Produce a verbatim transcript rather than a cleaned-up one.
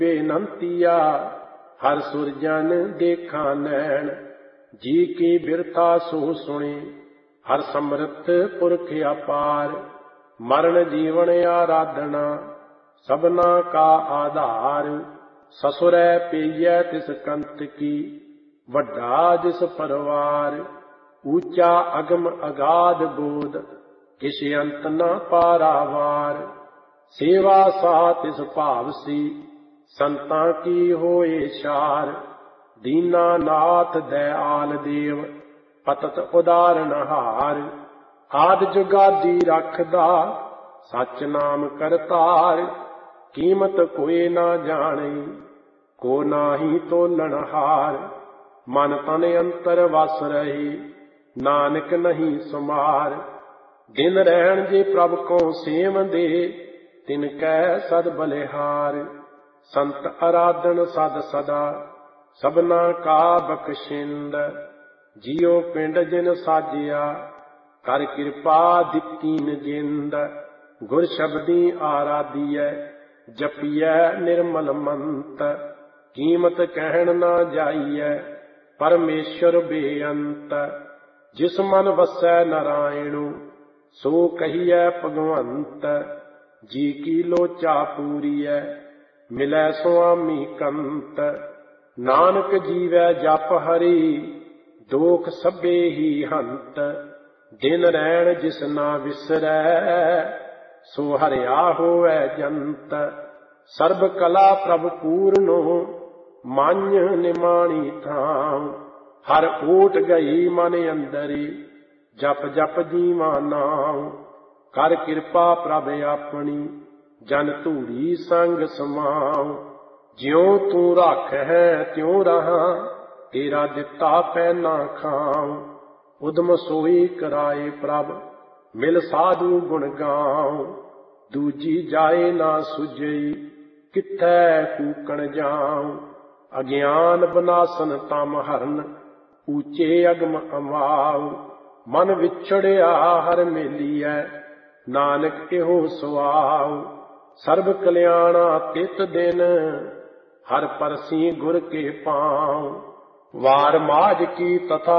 ਬੇਨੰਤੀਆ ਹਰ ਸੁਰਜਨ ਦੇਖਾ ਨੈਣ, ਜੀ ਕੀ ਬਿਰਥਾ ਸੋ ਸੁਣੇ ਹਰ ਸਮਰਥ ਪੁਰਖ ਅਪਾਰ। ਮਰਨ ਜੀਵਨ ਆਰਾਧਨਾ ਸਭਨਾ ਕਾ ਆਧਾਰ, ਸਸੁਰੈ ਪਈਐ ਤਿਸ ਕੰਤ ਕੀ ਵੱਡਾ ਜਿਸ ਪਰਵਾਰ। ਊਚਾ ਅਗਮ ਅਗਾਧ ਬੋਧ ਕਿਛ ਅੰਤ ਨ ਪਾਰਾਵਾਰ, ਸੇਵਾ ਸਾ ਤਿਸ ਭਾਵਸੀ ਸੰਤਾਂ ਕੀ ਹੋਏ ਸ਼ਾਰ। ਦੀਨਾ ਨਾਥ ਦਇਆਲ ਦੇਵ ਪਤਤ ਉਦਾਰਨ ਹਾਰ, ਆਦਿ ਜੁਗਾਦੀ ਰਖਦਾ ਸਚ ਨਾਮ ਕਰਤਾਰ। ਕੀਮਤ ਕੋਇ ਨਾ ਜਾਣੇ ਕੋ ਨਾਹੀ ਤੋਲਣ ਹਾਰ, ਮਨ ਤਨ ਅੰਤਰ ਵਸ ਰਹੇ ਨਾਨਕ ਨਹੀਂ ਸੁਮਾਰ। ਦਿਨ ਰਹਿਣ ਜੇ ਪ੍ਰਭ ਕੋ ਸੇਵੰਦੇ ਤਿਨ ਕੈ ਸਦ ਬਲਿਹਾਰ। ਸੰਤ ਅਰਾਧਨ ਸਦ ਸਦਾ ਸਭਨਾ ਕਾ ਬਖਸ਼ਿੰਦ, ਜਿਉ ਪਿੰਡ ਜਿਨ ਸਾਜਿਆ ਕਰ ਕਿਰਪਾ ਦਿੱਤੀਨ ਜਿੰਦ। ਗੁਰ ਸ਼ਬਦੀ ਆਰਾਧੀਐ ਜਪੀਐ ਨਿਰਮਲ ਮੰਤ, ਕੀਮਤ ਕਹਿਣ ਨਾ ਜਾਈਐ ਪਰਮੇਸ਼ਰ ਬੇਅੰਤ। ਜਿਸ ਮਨ ਵਸੈ ਨਾਰਾਇਣੁ ਸੋ ਕਹੀਐ ਭਗਵੰਤ, ਜੀ ਕੀ ਲੋਚਾ ਪੂਰੀਐ ਮਿਲੈ ਸੁਆਮੀ ਕੰਤ। ਨਾਨਕ ਜੀਵੈ ਜਪ ਹਰੀ ਦੋਖ ਸਭੇ ਹੀ ਹੰਤ, ਦਿਨ ਰਹਿਣ ਜਿਸ ਨਾ ਵਿਸਰੈ ਸੋ ਹਰਿਆ ਹੋਵੈ ਜੰਤ। ਸਰਬ ਕਲਾ ਪ੍ਰਭ ਪੂਰਨੋ ਮਾਝ ਨਿਮਾਣੀ ਥਾਮ, ਹਰ ਓਟ ਗਈ ਮਨ ਅੰਦਰੀ ਜਪ ਜਪ ਜੀਵਾ ਨਾਮ। ਕਰ ਕਿਰਪਾ ਪ੍ਰਭ ਆਪਣੀ ਜਨ ਧੂੜੀ ਸੰਗ ਸਮਾਉ, ਜਿਉ ਤੂੰ ਰਾਖੈ ਤਿਉ ਰਹਾ ਤੇਰਾ ਦਿੱਤਾ ਪੈ ਨਾ ਖਾਉ। ਉਦਮ ਸੋਈ ਕਰਾਏ ਪ੍ਰਭ ਮਿਲ ਸਾਧੂ ਗੁਣ ਗਾਉ, ਦੂਜੀ ਜਾਏ ਨਾ ਸੁਝਈ ਕਿਥੈ ਕੂਕਣ ਜਾਉ। ਅਗਿਆਨ ਬਨਾਸਨ ਤਮ ਹਰਨ ਊਚੇ ਅਗਮ ਅਮਾਉ, ਮਨ ਵਿਛੜਿਆ ਹਰ ਮੇਲੀਐ ਨਾਨਕ ਇਹੋ ਸੁਆਉ। ਸਰਬ ਕਲਿਆਣਾ ਤਿਤ ਦਿਨ ਹਰ ਪਰਸੀ ਗੁਰ ਕੇ ਪਾਉ, ਵਾਰ ਮਾਝ ਕੀ ਤਥਾ